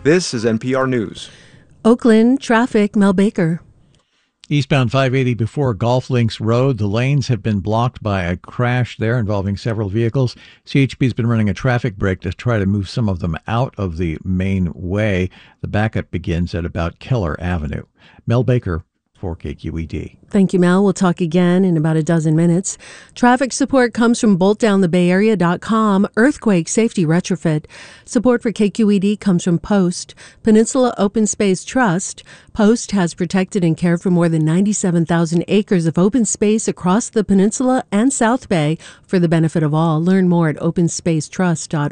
This is NPR News. Oakland traffic, Mel Baker. Eastbound 580 before Golf Links Road. The lanes have been blocked by a crash there involving several vehicles. CHP's been running a traffic break to try to move some of them out of the main way. The backup begins at about Keller Avenue. Mel Baker for KQED. Thank you, Mel. We'll talk again in about a dozen minutes. Traffic support comes from BoltDownTheBayArea.com, Earthquake Safety Retrofit. Support for KQED comes from Post, Peninsula Open Space Trust. Post has protected and cared for more than 97,000 acres of open space across the peninsula and South Bay for the benefit of all. Learn more at openspacetrust.org.